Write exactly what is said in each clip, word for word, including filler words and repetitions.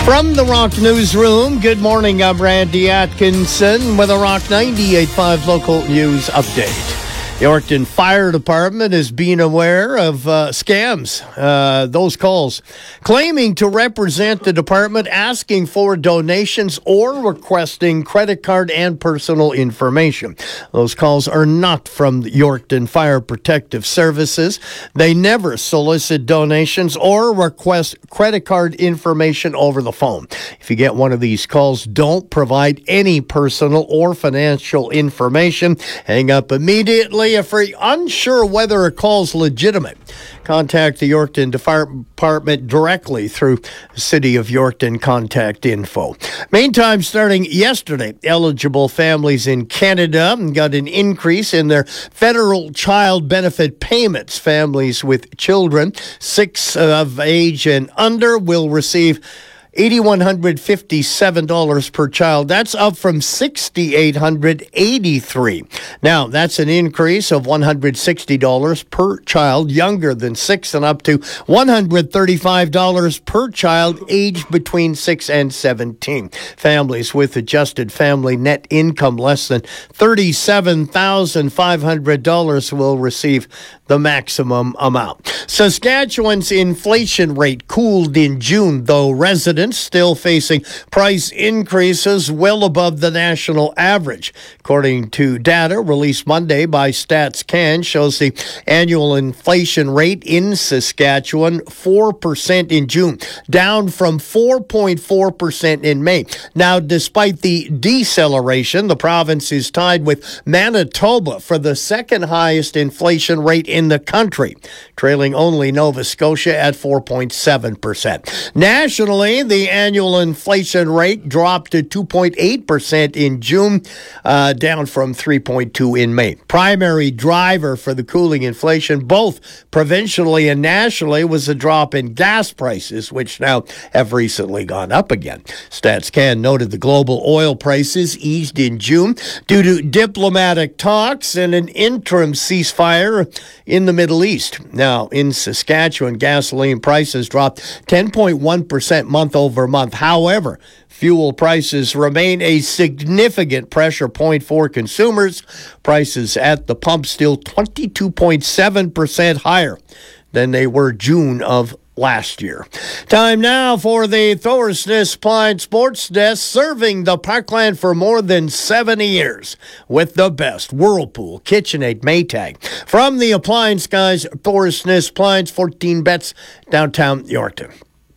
From the Rock Newsroom, good morning. I'm Randy Atkinson with a Rock ninety-eight point five local news update. The Yorkton Fire Department is being aware of uh, scams, uh, those calls, claiming to represent the department, asking for donations or requesting credit card and personal information. Those calls are not from the Yorkton Fire Protective Services. They never solicit donations or request credit card information over the phone. If you get one of these calls, don't provide any personal or financial information. Hang up immediately. If you're unsure whether a call's legitimate, contact the Yorkton Department directly through City of Yorkton contact info. Meantime, starting yesterday, eligible families in Canada got an increase in their federal child benefit payments. Families with children six of age and under will receive eight thousand one hundred fifty-seven dollars per child. That's up from six thousand eight hundred eighty-three dollars. Now, that's an increase of one hundred sixty dollars per child younger than six and up to one hundred thirty-five dollars per child aged between six and seventeen. Families with adjusted family net income less than thirty-seven thousand five hundred dollars will receive the maximum amount. Saskatchewan's inflation rate cooled in June, though residents still facing price increases well above the national average. According to data released Monday by StatsCan, shows the annual inflation rate in Saskatchewan four percent in June, down from four point four percent in May. Now, despite the deceleration, the province is tied with Manitoba for the second highest inflation rate in the country, trailing only Nova Scotia at four point seven percent. Nationally, the annual inflation rate dropped to two point eight percent in June, uh, down from three point two in May. Primary driver for the cooling inflation, both provincially and nationally, was a drop in gas prices, which now have recently gone up again. StatsCan noted the global oil prices eased in June due to diplomatic talks and an interim ceasefire in the Middle East. Now, in Saskatchewan, gasoline prices dropped ten point one percent month over month. However, fuel prices remain a significant pressure point for consumers. Prices at the pump still twenty-two point seven percent higher than they were June of last year. Time now for the Thorsness Appliance Sports Desk, serving the Parkland for more than seventy years with the best: Whirlpool, KitchenAid, Maytag. From the appliance guys, Thorsness Appliance, fourteen bets, downtown Yorkton.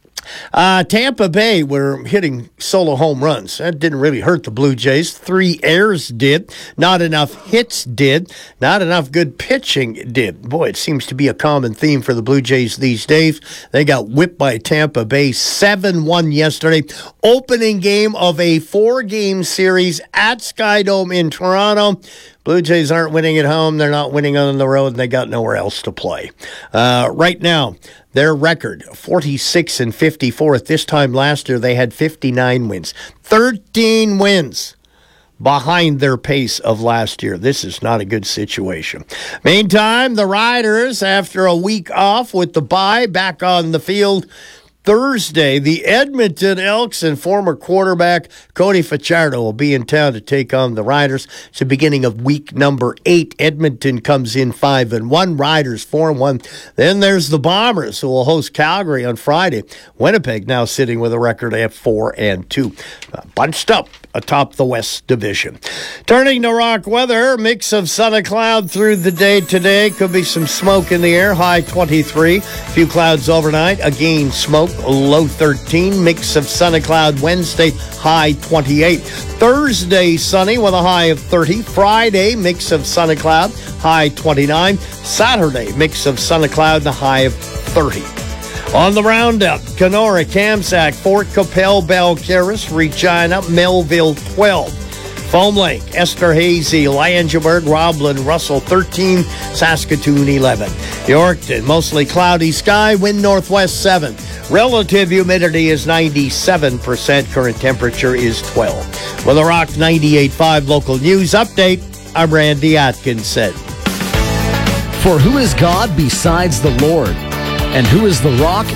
Uh, Tampa Bay were hitting solo home runs. That didn't really hurt the Blue Jays. Three errors did. Not enough hits did. Not enough good pitching did. Boy, it seems to be a common theme for the Blue Jays these days. They got whipped by Tampa Bay seven one yesterday. Opening game of a four-game series at Skydome in Toronto. Blue Jays aren't winning at home. They're not winning on the road, and they got nowhere else to play. Uh, right now, their record, forty-six and fifty-four. At this time last year, they had fifty-nine wins. thirteen wins behind their pace of last year. This is not a good situation. Meantime, the Riders, after a week off with the bye, back on the field Thursday. The Edmonton Elks and former quarterback Cody Fajardo will be in town to take on the Riders. It's the beginning of week number eight. Edmonton comes in five and one. Riders four and one. Then there's the Bombers, who will host Calgary on Friday. Winnipeg now sitting with a record at four and two, uh, bunched up atop the West Division. Turning to rock weather, mix of sun and cloud through the day today. Could be some smoke in the air. High twenty-three. Few clouds overnight. Again, smoke. Low thirteen. Mix of sun and cloud Wednesday. High twenty-eight. Thursday, sunny with a high of thirty. Friday, mix of sun and cloud. High twenty-nine. Saturday, mix of sun and cloud. The high of thirty. On the roundup, Kenora, Kamsack, Fort Capel, Balcarres, Regina, Melville, twelve. Foam Lake, Esterhazy, Langeberg, Roblin, Russell, thirteen. Saskatoon, eleven. Yorkton, mostly cloudy sky, wind northwest, seven. Relative humidity is ninety-seven percent. Current temperature is twelve. With a Rock ninety-eight point five local news update, I'm Randy Atkinson. For who is God besides the Lord? And who is the rock